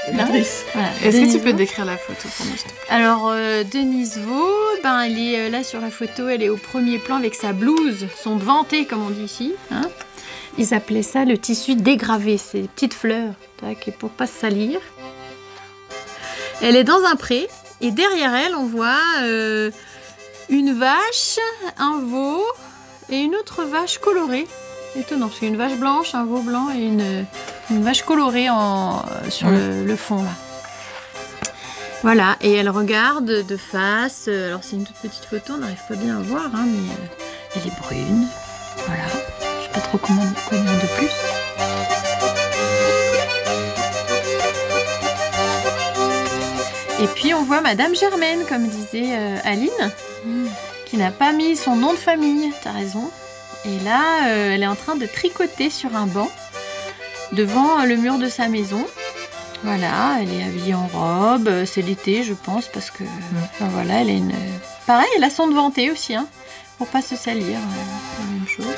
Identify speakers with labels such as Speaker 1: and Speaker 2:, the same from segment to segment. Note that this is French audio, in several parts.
Speaker 1: Idriss.
Speaker 2: Voilà,
Speaker 1: Est-ce que
Speaker 2: Denise
Speaker 1: tu peux
Speaker 2: Vaud.
Speaker 1: décrire la photo pour nous, s'il te plaît?
Speaker 2: Alors, Denise Vaud, elle est là sur la photo, elle est au premier plan avec sa blouse, son devanté, comme on dit ici. Hein. Ils appelaient ça le tissu dégravé, ces petites fleurs, tac, pour pas se salir. Elle est dans un pré, et derrière elle, on voit une vache, un veau et une autre vache colorée. Étonnant, parce qu'il y a une vache blanche, un veau blanc et une vache colorée sur le fond, là. Voilà, et elle regarde de face. Alors, c'est une toute petite photo, on n'arrive pas bien à voir, hein, mais elle est brune. Voilà, je sais pas trop quoi dire de plus. Et puis on voit Madame Germaine, comme disait Aline, qui n'a pas mis son nom de famille, t'as raison. Et là, elle est en train de tricoter sur un banc, devant le mur de sa maison. Voilà, elle est habillée en robe, c'est l'été je pense, parce que voilà, elle a une... Pareil, elle a son devanté aussi, hein, pour pas se salir, la même chose.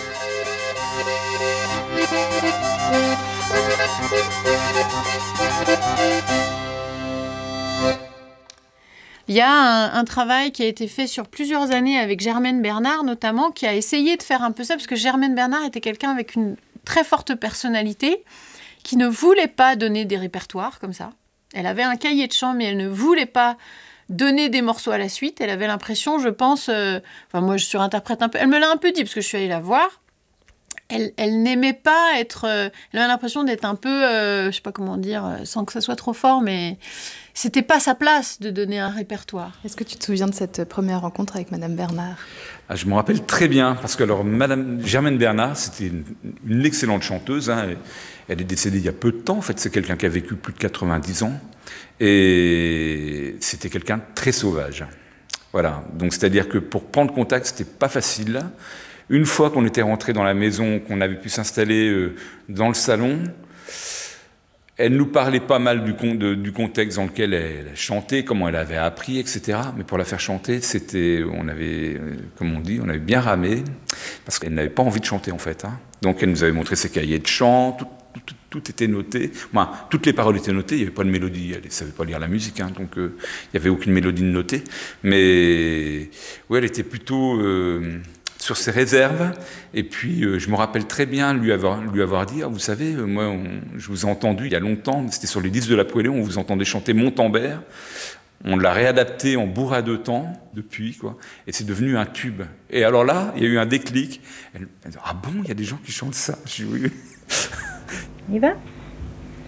Speaker 2: Il y a un travail qui a été fait sur plusieurs années avec Germaine Bernard notamment, qui a essayé de faire un peu ça, parce que Germaine Bernard était quelqu'un avec une très forte personnalité, qui ne voulait pas donner des répertoires comme ça. Elle avait un cahier de chant, mais elle ne voulait pas donner des morceaux à la suite. Elle avait l'impression, je pense... moi, je surinterprète un peu. Elle me l'a un peu dit, parce que je suis allée la voir. Elle n'aimait pas être... elle avait l'impression d'être un peu... je sais pas comment dire, sans que ça soit trop fort, mais... C'était pas sa place de donner un répertoire.
Speaker 1: Est-ce que tu te souviens de cette première rencontre avec Madame Bernard?
Speaker 3: Je me rappelle très bien, parce que alors, Madame Germaine Bernard, c'était une excellente chanteuse. Hein, elle est décédée il y a peu de temps. En fait, c'est quelqu'un qui a vécu plus de 90 ans. Et c'était quelqu'un de très sauvage. Voilà. Donc, c'est-à-dire que pour prendre contact, c'était pas facile. Une fois qu'on était rentré dans la maison, qu'on avait pu s'installer dans le salon, elle nous parlait pas mal du contexte dans lequel elle chantait, comment elle avait appris, etc. Mais pour la faire chanter, on avait, comme on dit, on avait bien ramé, parce qu'elle n'avait pas envie de chanter en fait. Hein. Donc elle nous avait montré ses cahiers de chant, tout était noté. Enfin, toutes les paroles étaient notées, il n'y avait pas de mélodie, elle ne savait pas lire la musique, hein, donc il n'y avait aucune mélodie de notée. Mais ouais, elle était plutôt... sur ses réserves, et puis je me rappelle très bien lui avoir dit, vous savez, moi je vous ai entendu il y a longtemps, c'était sur les disques de la Poélée, on vous entendait chanter Montalembert, on l'a réadapté en bourre à deux temps depuis, quoi, et c'est devenu un tube. Et alors là, il y a eu un déclic, elle dit, ah bon, il y a des gens qui chantent ça? Je dis oui.
Speaker 2: On y va ?